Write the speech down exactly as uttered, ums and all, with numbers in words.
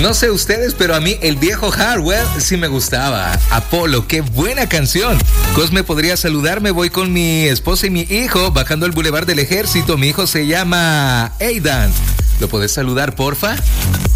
No sé ustedes, pero a mí el viejo Hardwell sí me gustaba. Apolo, qué buena canción. Cosme, ¿podría saludarme? Voy con mi esposa y mi hijo bajando el Boulevard del Ejército. Mi hijo se llama Aidan. ¿Lo podés saludar, porfa?